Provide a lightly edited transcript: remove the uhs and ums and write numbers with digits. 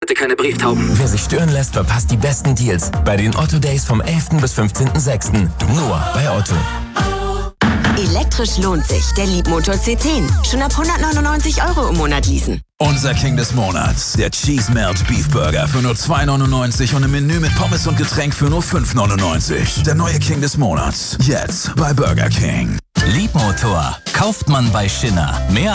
Monate keine Brieftauben. Wer sich stören lässt, verpasst die besten Deals bei den Otto Days vom 11. bis 15.06. Nur bei Otto. Elektrisch lohnt sich. Der Leapmotor C10. Schon ab 199 € im Monat leasen. Unser King des Monats, der Cheese Melt Beef Burger für nur 2,99 und im Menü mit Pommes und Getränk für nur 5,99. Der neue King des Monats, jetzt bei Burger King. Leapmotor kauft man bei Schindler. Mehr